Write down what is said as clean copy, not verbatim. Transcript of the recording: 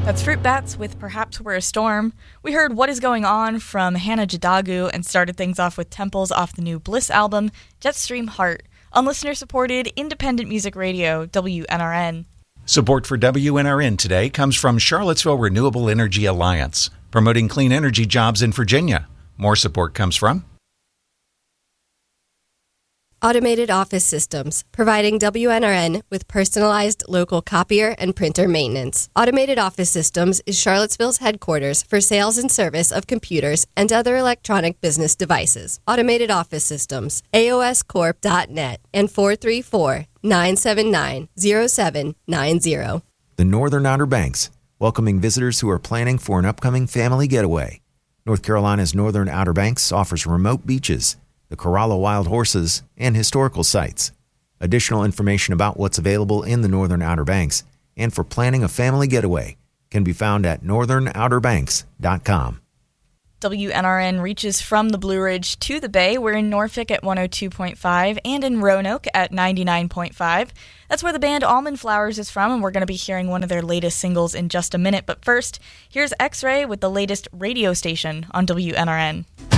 That's Fruit Bats with Perhaps We're a Storm. We heard What Is Going On from Hannah Jadagu and started things off with Temples off the new Bliss album, Jetstream Heart, on listener-supported independent music radio, WNRN. Support for WNRN today comes from Charlottesville Renewable Energy Alliance, promoting clean energy jobs in Virginia. More support comes from Automated Office Systems, providing WNRN with personalized local copier and printer maintenance. Automated Office Systems is Charlottesville's headquarters for sales and service of computers and other electronic business devices. Automated Office Systems, aoscorp.net and 434-979-0790. The Northern Outer Banks, welcoming visitors who are planning for an upcoming family getaway. North Carolina's Northern Outer Banks offers remote beaches, the Corolla Wild Horses, and historical sites. Additional information about what's available in the Northern Outer Banks and for planning a family getaway can be found at northernouterbanks.com. WNRN reaches from the Blue Ridge to the Bay. We're in Norfolk at 102.5 and in Roanoke at 99.5. That's where the band Almond Flowers is from, and we're going to be hearing one of their latest singles in just a minute. But first, here's X-Ray with the latest radio station on WNRN.